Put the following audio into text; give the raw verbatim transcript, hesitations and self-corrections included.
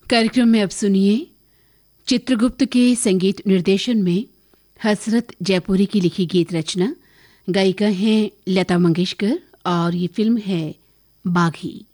कार्यक्रम में अब सुनिए चित्रगुप्त के संगीत निर्देशन में हसरत जयपुरी की लिखी गीत रचना। गायिका हैं लता मंगेशकर और ये फिल्म है बागी।